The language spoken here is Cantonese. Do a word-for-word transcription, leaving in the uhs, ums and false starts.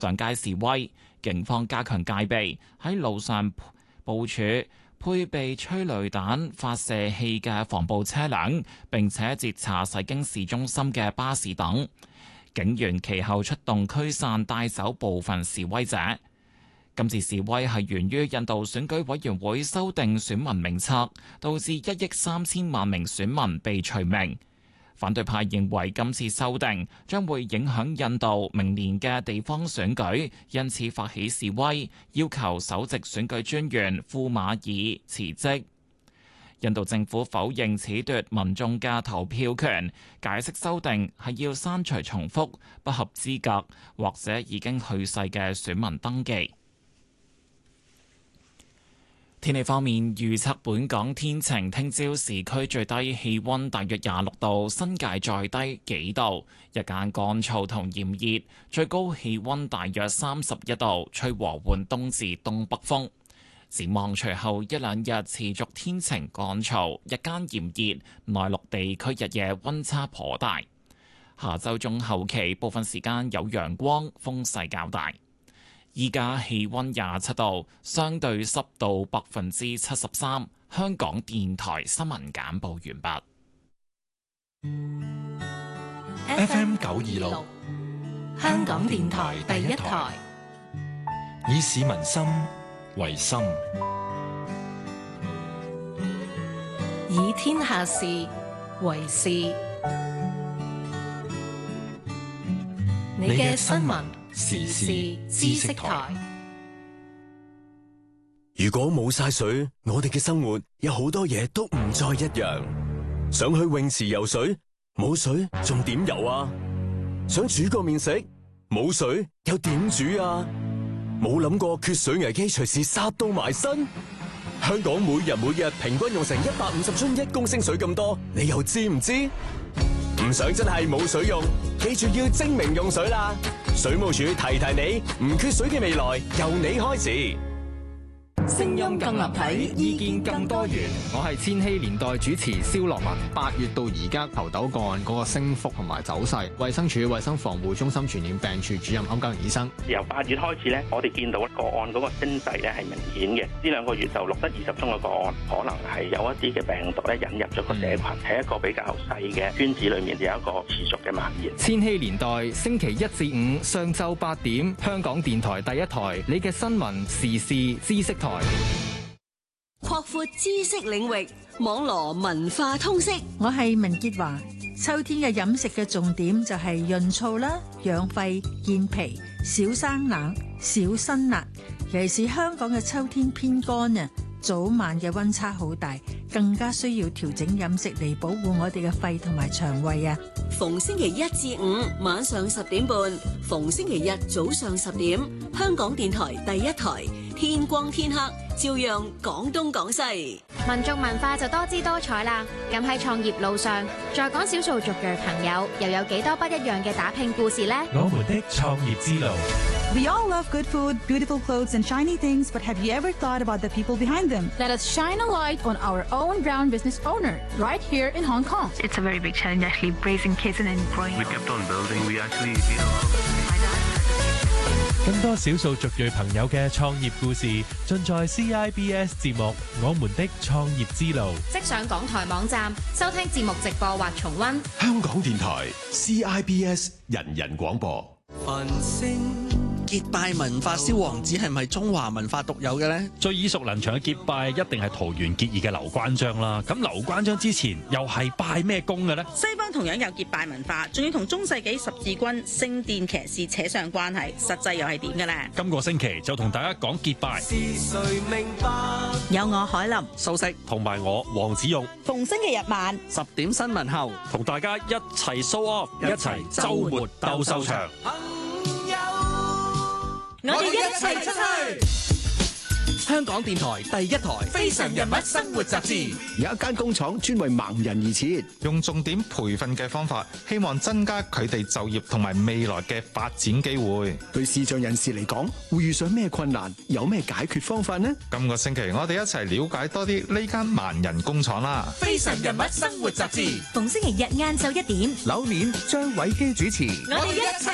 上街示威，警方加強戒備，喺路上部署配備催淚彈發射器嘅防暴車輛，並且截查駛經市中心嘅巴士等。警員其後出動驅散，帶走部分示威者。今次示威係源於印度選舉委員會修訂選民名冊，導致一億三千萬名選民被除名。反對派認為今次修訂將會影響印度明年嘅地方選舉，因此發起示威，要求首席選舉專員庫馬爾辭職。印度政府否認褫奪民眾嘅投票權，解釋修訂係要刪除重複、不合資格或者已經去世嘅選民登記。天氣方面，預測本港天晴，聽朝市區最低氣溫大約廿六度，新界再低幾度，日間乾燥同炎熱，最高氣溫大約三十一度，吹和緩東至東北風。展望隨後一兩日持續天晴乾燥，日間炎熱，內陸地區日夜溫差頗大。下週中後期部分時間有陽光，風勢較大。依家氣溫廿七度，相對濕度百分之七十三。香港電台新聞簡報完畢。F M 九二六，香港電台第一台，以市民心為心， 以天下事為事。你嘅新聞時事知識台。 如果冇晒水，我哋嘅生活有好多嘢都唔再一樣。想去泳池游水，冇水仲點游啊？想煮個麵食，冇水又點煮啊？冇諗過缺水危機隨時殺到埋身。香港每日每日平均用成一百五十樽一公升水咁多，你又知唔知？唔想真係冇水用，記住要精明用水啦！水務署提提你，唔缺水嘅未來由你開始。 聲音更立體，意見更多元。我係千禧年代主持蕭樂文。八月到而家猴痘個案嗰個升幅同埋走勢，衛生署衛生防護中心傳染病處主任歐家榮醫生。 由八月開始咧，我哋見到個案嗰個升勢咧係明顯嘅。呢兩個月就錄得二十宗嘅個案，可能係有一啲嘅病毒咧引入咗個社群，喺、嗯、一個比較細嘅圈子裏面有一個持續嘅蔓延。 千禧年代星期一至五上晝八點，香港電台第一台，你嘅新聞時事知識台。 擴闊知識領域，網羅文化通識。 我係文潔華。秋天嘅飲食嘅重點就係潤燥啦、養肺、健脾、少生冷、少辛辣。尤其是香港嘅秋天偏乾啊，早晚嘅溫差好大，更加需要調整飲食嚟保護我哋嘅肺同埋腸胃啊。 逢星期一至五晚上十點半，逢星期日早上十點，香港電台第一台，天光天黑照樣講東講西。 民族文化就多姿多彩啦。咁喺創業路上，再講少數族裔朋友又有幾多不一樣嘅打拼故事呢？ 我們的創業之路。 We all love good food, beautiful clothes, and shiny things, but have you ever thought about the people behind them? Let us shine a light on our own brown business owner, right here in Hong Kong. It's a very big challenge, actually, raising kids and then growing. We kept on building. We actually, you know. 更多少數族裔朋友嘅創業故事，盡在 C I B S 節目《我們的創業之路》。 即上港台網站收聽節目直播或重溫。 香港電台 C I B S 人人廣播。 繁星結拜文化燒王子係咪中華文化獨有嘅呢？ 最耳熟能詳嘅結拜一定係桃園結義嘅劉關張啦。咁劉關張之前又係拜咩公嘅呢？ 西方同樣有結拜文化，仲要同中世紀十字軍聖殿騎士扯上關係，實際又係點嘅呢？ 今個星期就同大家講結拜。 是誰明白？ 有我海林、 素食同埋我黃子勇， 逢星期日晚十點新聞後， 同大家一齊 show off， 一齊週末鬥獸場。 我哋一齊出去！ 香港電台第一台《非常人物生活雜誌》 有一間工廠專為盲人而設， 用重點培訓嘅方法，希望增加佢哋就業同埋未來嘅發展機會。 對視障人士嚟講，會遇上咩困難？有咩解決方法呢？ 今個星期我哋一齊了解多啲呢間盲人工廠啦！ 《非常人物生活雜誌》 逢星期日晏晝一點， 柳面張偉基主持， 我哋一齊